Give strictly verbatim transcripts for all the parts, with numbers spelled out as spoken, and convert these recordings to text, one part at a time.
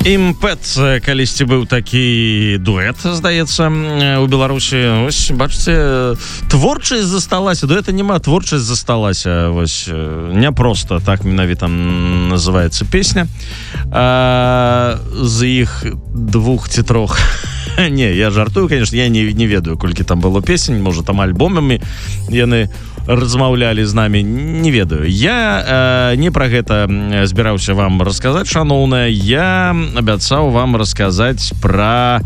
Імпэт калісьці быў такі дуэт, здаецца, у Беларусі. Вось, бачыце, творчасць засталася. Дуэта няма, творчасць засталася. Вось, не проста так менавіта называецца песня. А, з іх двух ці трох. Не, я жартую, конечно, я не, не ведаю, колькі там было песень, можа, там альбомамі яны размаўлялі з намі, не ведаю. Я э, не пра гэта збіраўся вам расказаць, шаноўная. Я абяцаў вам расказаць пра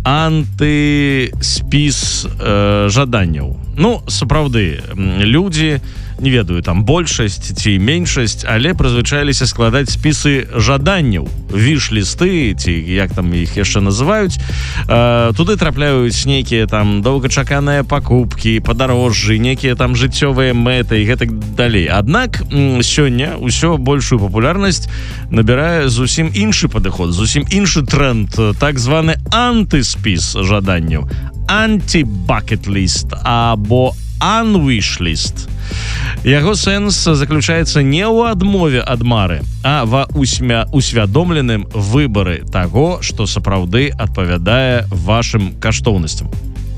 антыспіс э, жаданняў. Ну, сапраўды, людзі, не ведаю, там большасць ці меншасць, але прызвычаіліся складаць спісы жаданняў, віш-лісты, ці як там іх яшчэ называюць. Э, туды трапляюць нейкія там доўгачаканыя пакупкі, падарожжы, нейкія там жыццёвыя мэты і гэтак далей. Аднак сёння ўсё большую папулярнасць набірае зусім іншы падыход, зусім іншы тренд, так званы антыспіс жаданняў, анти-бакет-ліст або unwish-ліст. Яго сэнс заключаецца не ў адмове ад мары, а ва усвядомленым выбары таго, што сапраўды адпавядае вашым каштоўнасцям.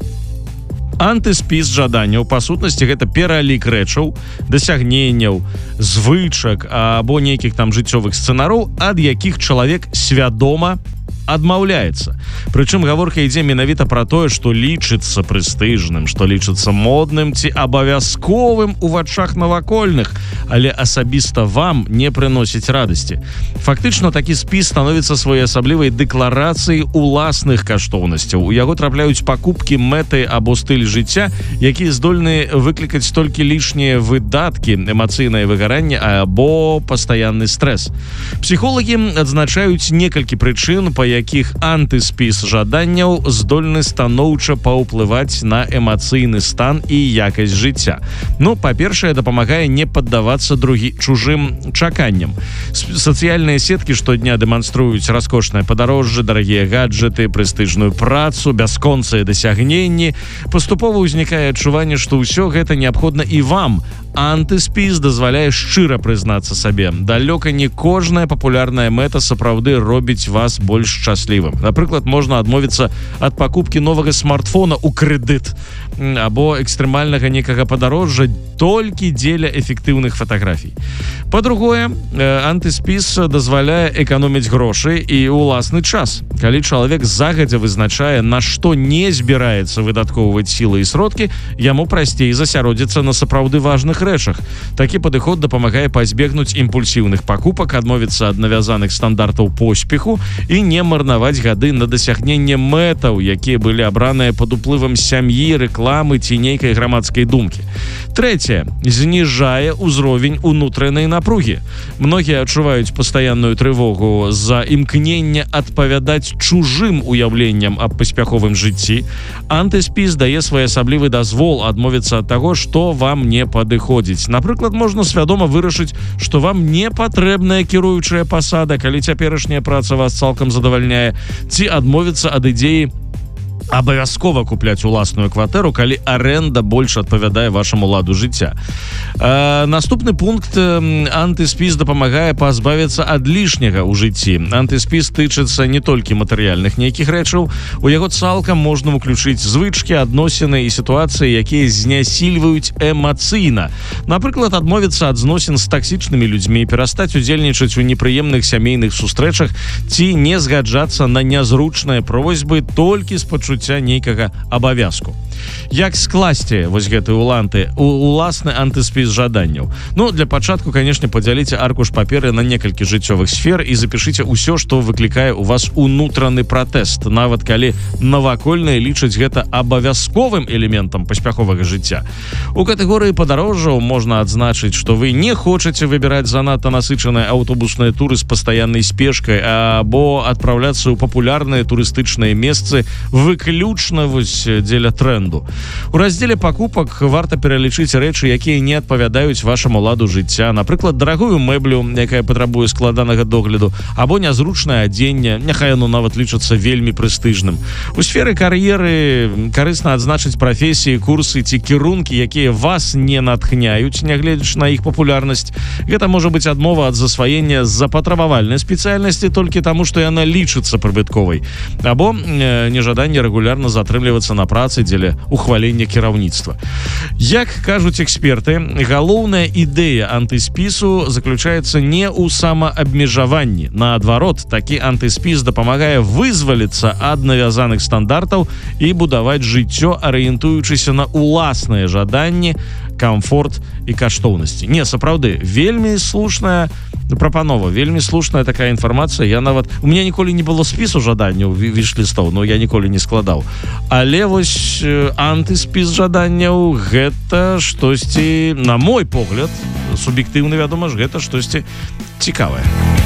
Антыспіс жаданняў, па сутнасці, гэта пералік рэчаў, дасягненняў, звычак або нейкіх там жыццёвых сцэнароў, ад якіх чалавек свядома адмаўляецца. Прычым гаворка ідзе менавіта пра тое, што лічыцца прэстыжным, што лічыцца модным ці абавязковым у вачах навакольных, але асабіста вам не прыносіць радасці. Фактычна такі спіс становіцца своеасаблівай дэкларацыяй уласных каштоўнасцяў. У яго трапляюць пакупкі, мэты або стыль жыцця, якія здольны выклікаць толькі лішнія выдаткі, эмацыйнае выгаранне або пастаянны стрэс. Псіхолагі адзначаюць некалькі прычын, па якіх антыспіс жаданняў здольны станоўча паўплываць на эмацыйны стан і якасць жыцця. Ну, па-першае, дапамагае не паддавацца другі чужым чаканням. Сацыяльныя сеткі штодня дэманструюць раскошнае падарожжа, дарагія гаджеты, прэстыжную працу, бясконцыя дасягненні. Паступова ўзнікае адчуванне, што ўсё гэта неабходна і вам. Антыспіс дазваляе шчыра прызнацца сабе. Далёка не кожная папулярная мэта сапраўды робіць вас больш шчаслівым. Напрыклад, можна адмовіцца ад пакупкі новага смартфона ў крэдыт або экстрэмальнага некага падарожжа толькі дзеля эфектыўных фатаграфій. Па-другое, антыспіс дазваляе эканоміць грошы і ўласны час. Калі чалавек загадзя вызначае, на што не збіраецца выдаткоўваць сілы і сродкі, яму прасцей засяродзіцца на сапраўды важных рэчах. Такі падыход дапамагае пазбегнуць імпульсіўных пакупак, адмовіцца ад навязаных стандартаў поспеху і не марнаваць гады на дасягненне мэтаў, якія былі абраныя пад уплывам сям'і, рэкламы ці нейкай грамадскай думкі. Трэцяе, зніжае ўзровень унутранай напругі. Многія адчуваюць пастаянную трывогу з-за імкнення адпавядаць чужым уяўленням аб паспяховым жыцці. Антыспіс дае своеасаблівы дазвол адмовіцца ад таго, што вам не падыходзіць. Напрыклад, можна свядома вырашыць, што вам не патрэбная кіруючая пасада, калі цяперашняя праца вас цалкам задавальняе, ці адмовіцца ад ідеі абавязкова купляць уласную кватэру, калі аренда больш адпавядае вашаму ладу жыцця. Э, наступны пункт. Антыспіс дапамагае пазбавіцца ад лішняга ў жыцці. Антыспіс тычыцца не толькі матэрыяльных нейкіх рэчаў. У яго цалкам можна ўключыць звычкі, адносіны і сітуацыі, якія знясільваюць эмацыйна. Напрыклад, адмовіцца ад зносін з таксічнымі людзьмі, перастаць удзельнічаць у непрыемных сямейных сустрэчах ці не згаджацца на нязручныя просьбы толькі з пачуцця нейкага абавязку. Як скласці вось гэты уланты, уласны антыспіс жаданняў? Ну, для пачатку, канешне, падзяліце аркуш паперы на некалькі жыццёвых сфер і запішыце ўсё, што выклікае ў вас унутраны пратэст, нават калі навакольныя лічаць гэта абавязковым элементам паспяховага жыцця. У катэгорыі падарожжаў можна адзначыць, што вы не хочаце выбіраць занадта насычаныя аўтобусныя туры з пастаяннай спешкай або адпраўляцца ў папулярныя турыстычныя месцы выключна вось дзеля тренду. аренду. У раздзеле пакупак варта пералічыць рэчы, якія не адпавядаюць вашаму ладу жыцця, напрыклад, дарагую мэблю, якая патрабуе складанага догляду, або нязручнае адзенне, няхай яно нават лічыцца вельмі прэстыжным. У сферы кар'еры карысна адзначыць прафесіі, курсы ці кірункі, якія вас не натхняюць, нягледзячы на іх папулярнасць. Гэта можа быць адмова ад засваення з-за патрабавальнай спецыяльнасці толькі таму, што яна лічыцца прыбытковай, або э, нежаданне рэгулярна затрымлівацца на працы дзеля ухвалення кіраўніцтва. Як кажуць эксперты, галоўная ідэя антыспісу заключаецца не ў самаабмежаванні. Наадварот, такі антыспіс дапамагае вызваліцца ад навязаных стандартаў і будаваць жыццё, арыентуючыся на уласныя жаданні, камфорт і каштоўнасці. Не, сапраўды, вельмі слушная прапанова, вельмі слушная такая інфармацыя. Я нават... У меня ніколі не было спісу жаданняў віш-лістоў, но я ніколі не складаў. Але вось антыспіс жаданняў — гэта штосьці, на мой погляд, суб'ектыўна, вядома ж, гэта штосьці цікавае.